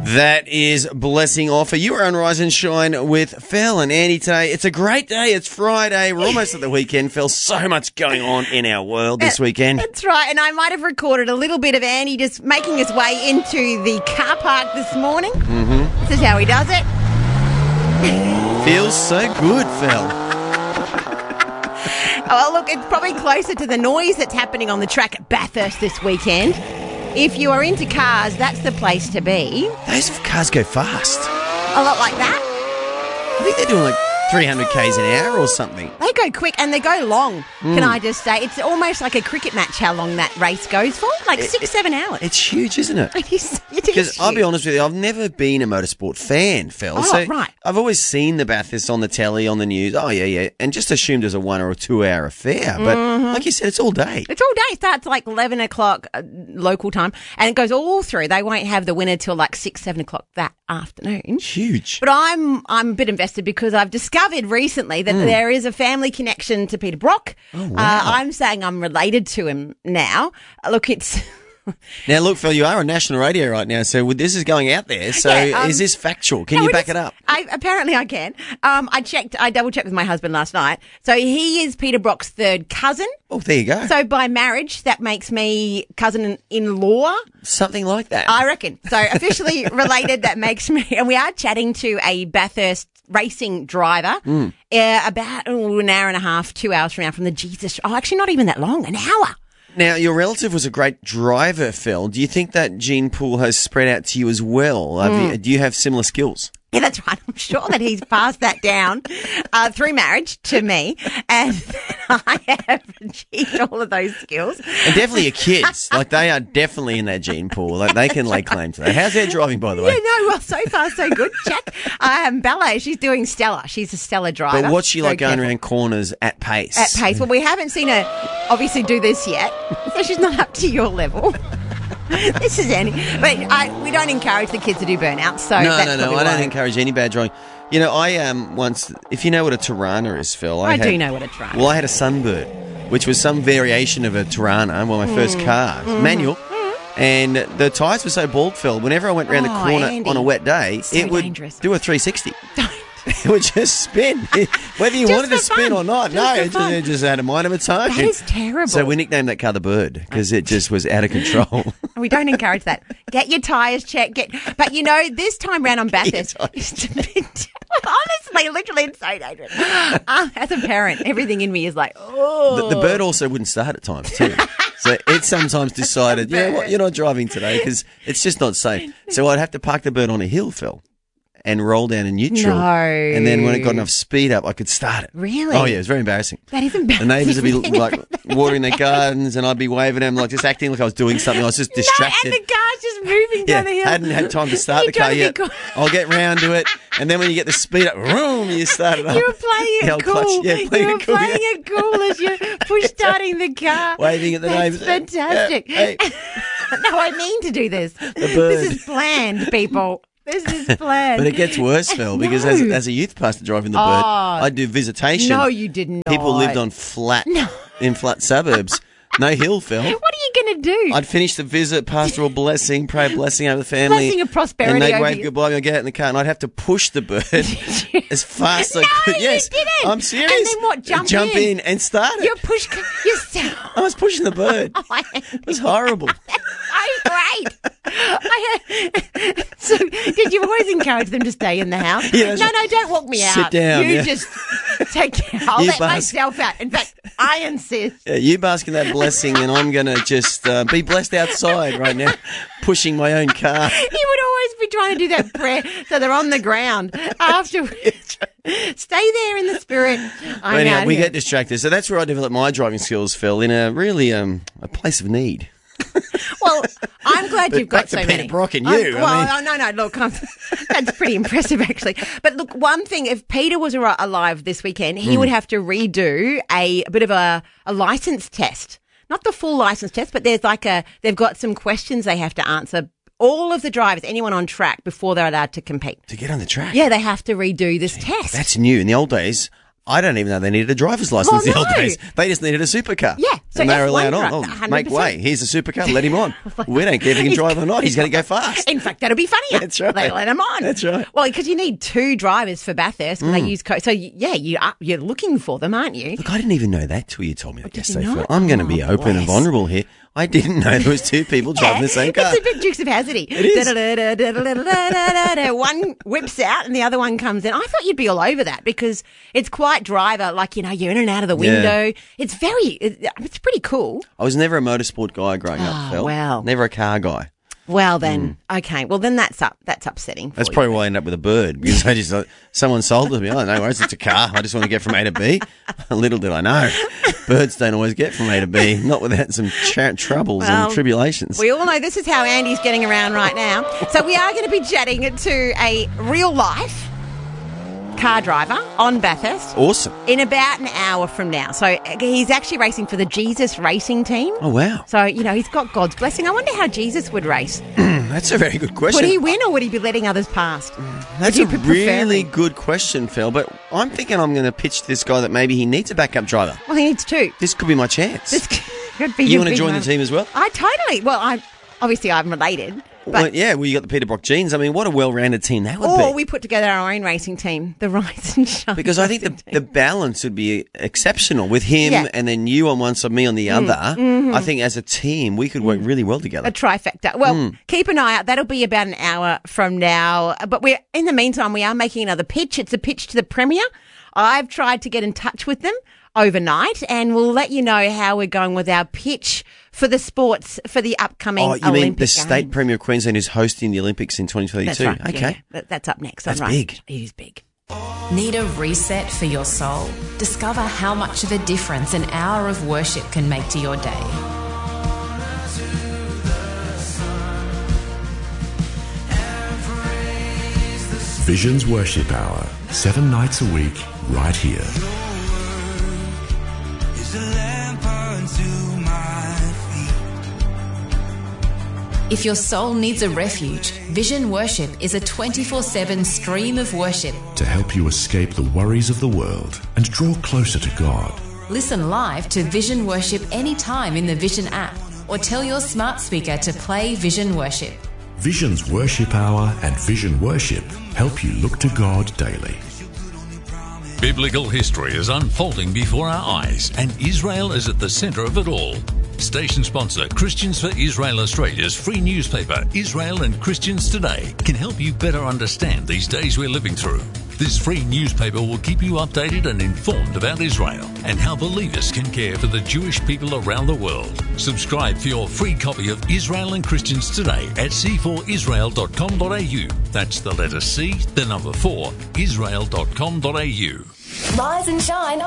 That is Blessing Offer. You are on Rise and Shine with Phil and Andy today. It's a great day. It's Friday. We're almost at the weekend, Phil. So much going on in our world this weekend. That's right. And I might have recorded a little bit of Andy just making his way into the car park this morning. Mm-hmm. This is how he does it. Feels so good, Phil. Well, look, it's probably closer to the noise that's happening on the track at Bathurst this weekend. If you are into cars, that's the place to be. Those cars go fast. A lot like that. I think they're doing like 300 k's an hour or something. They go quick and they go long, can I just say. It's almost like a cricket match how long that race goes for. Like 6-7 hours. It's huge, isn't it? It is Because huge. I'll be honest with you, I've never been a motorsport fan, Phil. Oh, so right. I've always seen the Bathurst on the telly, on the news. Oh, yeah, and just assumed it was a 1 or 2 hour affair. But like you said, it's all day. It's all day. It starts like 11 o'clock local time and it goes all through. They won't have the winner till like 6-7 o'clock that afternoon. Huge. But I'm a bit invested because I've discovered recently that there is a family connection to Peter Brock. Oh, wow. I'm saying I'm related to him now. Look, it's... Now, look, Phil, you are on national radio right now, so this is going out there. So is this factual? Can you back it up? Apparently I can. I double-checked with my husband last night. So he is Peter Brock's third cousin. Oh, there you go. So by marriage, that makes me cousin-in-law. Something like that. I reckon. So officially related, that makes me... And we are chatting to a Bathurst racing driver about an hour and a half, 2 hours from now from the Jesus... Oh, actually not even that long, an hour. Now, your relative was a great driver, Phil. Do you think that gene pool has spread out to you as well? Do you have similar skills? Yeah, that's right. I'm sure that he's passed that down through marriage to me, and I have achieved all of those skills. And definitely your kids. Like, they are definitely in that gene pool. Like, they can lay claim to that. How's their driving, by the way? Yeah, no, well, so far, so good. Check. Bella, she's doing stellar. She's a stellar driver. But what's she like Very going careful. around corners at pace? At pace. Well, we haven't seen her obviously do this yet, so she's not up to your level. This is Annie. But we don't encourage the kids to do burnouts. So No, that's I don't encourage any bad driving. You know, I once, if you know what a Tirana is, Phil. I do know what a Tirana is. Well, I had a Sunbird, which was some variation of a Tirana, well, my first car, manual. And the tyres were so bald, Phil, whenever I went around the corner Andy. on a wet day, So it would dangerous. do a 360. It would just spin, whether you Just wanted to for spin fun. or not. Just for fun. It just had a mind of its own. That is terrible. So we nicknamed that car the Bird because it just was out of control. We don't encourage that. Get your tyres checked. But, you know, this time round on Bathurst, honestly, literally, it's so dangerous. As a parent, everything in me is like, oh. The Bird also wouldn't start at times too. So it sometimes decided, you know what, you're not driving today because it's just not safe. So I'd have to park the Bird on a hill, Phil, and roll down in neutral. No. And then when it got enough speed up, I could start it. Really? Oh, yeah, it was very embarrassing. That is The embarrassing. neighbours would be like watering their gardens and I'd be waving at them, like just acting like I was doing something. I was just distracted. No, and the car's just moving down the hill. Hadn't had time to start You're the car trying to yet. be cool. I'll get round to it. And then when you get the speed up, vroom, you start it up. You were playing The it old cool. clutch. Yeah, playing you were it cool. playing yeah. it cool as you're push-starting the car. Waving at the That's neighbours. fantastic. Yeah, hey. No, I mean to do this. Bird. This is planned, people. This is planned. But it gets worse, Phil, because No. as a youth pastor driving the Bird, I'd do visitation. No, you didn't. People lived on in flat suburbs. No hill, Phil. What are you going to do? I'd finish the visit, pastoral blessing, pray a blessing over the family. Blessing of prosperity And they'd over wave you. goodbye, I'd get out in the car, and I'd have to push the Bird as fast as I could. you Yes, didn't. I'm serious. And then what, jump in and start it. You push yourself. I was pushing the Bird. It was horrible. So great. So, did you always encourage them to stay in the house? Yeah, no, don't walk me out. Sit down, You yeah. just take care. I'll You let bask. myself out. In fact, I insist. Yeah, you bask in that blessing, and I'm going to just be blessed outside right now, pushing my own car. He would always be trying to do that prayer so they're on the ground afterwards. Stay there in the spirit. But anyhow, we get distracted. So that's where I developed my driving skills, Phil, in a really a place of need. Well, I'm glad you've got back to so Peter many. Brock and you, No. Look, that's pretty impressive, actually. But look, one thing: if Peter was alive this weekend, he would have to redo a bit of a license test. Not the full license test, but they've got some questions they have to answer. All of the drivers, anyone on track, before they're allowed to compete. To get on the track? Yeah, they have to redo this test. That's new. In the old days, I don't even know they needed a driver's license in the Well, old no. days. They just needed a supercar. Yeah, So and they're F1 allowed on. drive, Oh, make 100%. way. Here's a supercar. Let him on. We don't care if he can drive or not. He's going to go fast. In fact, that'll be funnier. That's right. They let him on. That's right. Well, because you need 2 drivers for Bathurst because they use so yeah, you're looking for them, aren't you? Look, I didn't even know that till you told me that did you yesterday, not? Phil. I'm going to be open and bless. vulnerable here. I didn't know there was 2 people driving the same car. It's a bit Dukes of Hazzard-y. It is. One whips out and the other one comes in. I thought you'd be all over that because it's quite driver, like, you know, you're in and out of the window. Yeah. It's pretty cool. I was never a motorsport guy growing up, Phil. wow. Never a car guy. Well then, okay. Well then that's upsetting. That's for probably why I ended up with a bird, because I just someone sold it to me. Oh, no worries, it's a car. I just want to get from A to B. Little did I know, birds don't always get from A to B, not without some troubles and tribulations. We all know this is how Andy's getting around right now. So we are going to be chatting to a real life car driver on Bathurst. Awesome. In about an hour from now. So he's actually racing for the Jesus Racing Team. Oh, wow. So, you know, he's got God's blessing. I wonder how Jesus would race. That's a very good question. Would he win or would he be letting others past? That's a Would you prefer really him? good question, Phil, but I'm thinking I'm going to pitch to this guy that maybe he needs a backup driver. Well, he needs 2. This could be my chance. This could be You your want to big join the moment. team as well? I totally. Well, I'm related. But Well, you got the Peter Brock genes. I mean, what a well-rounded team that would or be. we put together our own racing team, the Rise and Shine. Because I think the balance would be exceptional with him Yeah. and then you on one side, me on the other. I think as a team, we could work really well together. a trifecta. Well, keep an eye out. That'll be about an hour from now. But in the meantime, we are making another pitch. It's a pitch to the Premier. I've tried to get in touch with them overnight, and we'll let you know how we're going with our pitch for the sports for the upcoming Oh, Olympic you mean the Games. State Premier of Queensland who's hosting the Olympics in 2032? That's right. Okay. Yeah. That's up next. That's right. big. It is big. Need a reset for your soul? Discover how much of a difference an hour of worship can make to your day. Visions Worship Hour, 7 nights a week, right here. If your soul needs a refuge, Vision Worship is a 24/7 stream of worship. To help you escape the worries of the world and draw closer to God. Listen live to Vision Worship anytime in the Vision app or tell your smart speaker to play Vision Worship. Visions Worship Hour and Vision Worship help you look to God daily. Biblical history is unfolding before our eyes, and Israel is at the centre of it all. Station sponsor Christians for Israel Australia's free newspaper, Israel and Christians Today, can help you better understand these days we're living through. This free newspaper will keep you updated and informed about Israel and how believers can care for the Jewish people around the world. Subscribe for your free copy of Israel and Christians Today at c4israel.com.au. That's the letter C, the number 4, israel.com.au. Rise and shine